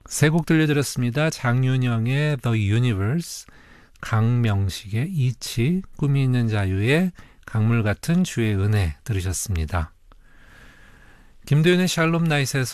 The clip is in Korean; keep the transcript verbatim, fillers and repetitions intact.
세 곡 들려드렸습니다. 장윤영의 The Universe, 강명식의 이치, 꿈이 있는 자유의 강물 같은 주의 은혜 들으셨습니다. 김도윤의 샬롬 나잇에서